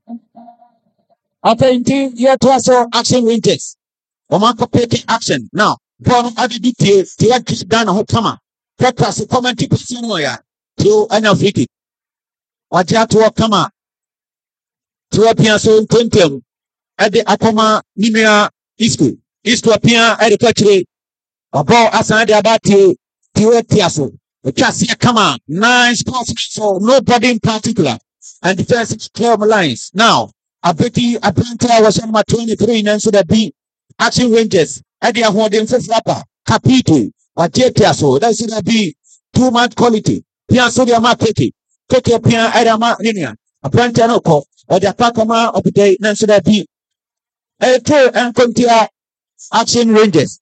After indeed, yet was action ranges. Omako taking action. Now, Bono Abidi Tia Dana Hotama. Pekras, comment to Pinoya. To an African. Wajatu Kama. To appear so 20 at the Akoma Nimia Isku. Isku appear at the country. About Asana Abati. Tiaso. The Cassia Kama. 9 sports. So nobody in particular. And the first is 12 lines. Now, Abeti Atlanta was on my 23 and so that be action ranges. Eddie Ahwadin for Flapper. Capito. Or Jetiaso. That's it be 2-month quality. Pia Sodia Market. Take a Pia Adama Linia. A Plantanoco. Or the Pakama of the day. And so that be a two and Contia action ranges.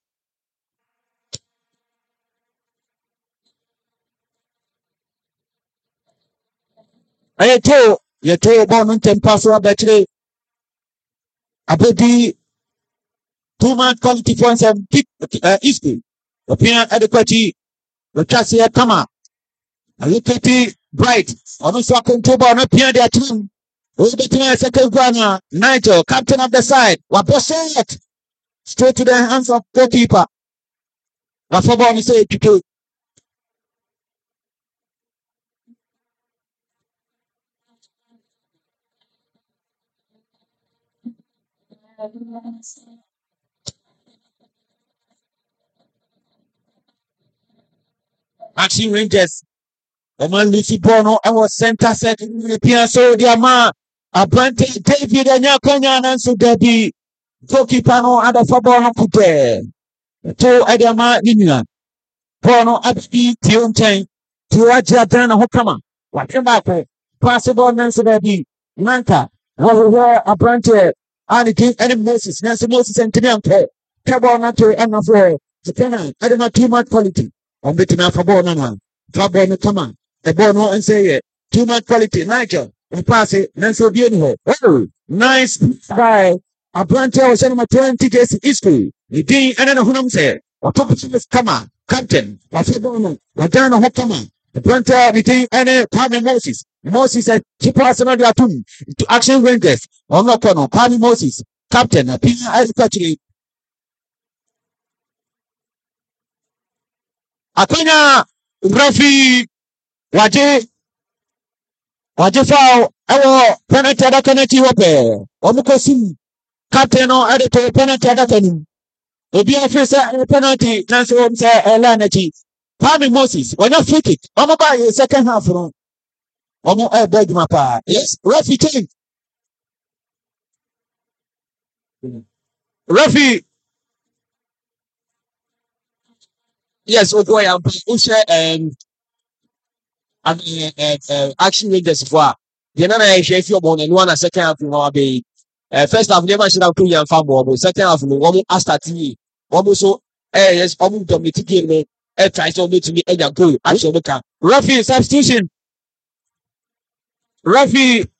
I told you told Bonn and Passo Battery. Abedi 2-month quality points and keep Easty. Opinion adequate. The Cassia Kama. A little bright. On the second table, on a piano their team. Over the second runner, Nigel, captain of the side. Waboset. Straight to the hands of goalkeeper. Wafobon is a to Action Rangers. Oman Lucy Bono, I was center set in the Pia so dear ma. Apprentice David and Yakanya and so Debbie. Goalkeeper no other football coupe. To Adama Nina. Bono Abdi Tion Chain. To Ajatana Hokama. Whatever. Possible Nancy Debbie. Manka. What were apprentice. Any Moses. Nancy Moses and Tinante. Cabo Nato and Afro. The tenant. I don't know too much quality. I'm betting out for Bonana. Trouble no come on. The Bono and say it. Too much quality. Nigel. And pass it. Nancy Beautiful. Oh, nice guy. A branch was sending my 20 days history. The day and then a Hunam said, what topic is Kama, Captain, Wafibono, Wadana Hokama, the branch the day and then Pami Moses. Moses said, keep us another atom to action rangers. On no corner, Pami Moses, Captain, a Pina Agriculture. Akanya, Rafi, Wajefa, our penalty at Kanati Hope, Omukosi. Captain or editor penalty at that Obi officer penalty transfer home say Elanachi. Pami Moses, when you flick it, I'm about a second half from Omo beg mapa. Yes, Rafi change. Rafi, yes, Ogoy and Usha and action rangers for the nana if you're born and one a second half from our bay. First half never should have 2 young farm second half no one after TV. Almost so yes, almost dominate game. Try to make to me a goal. Actually, Rafi substitution. Rafi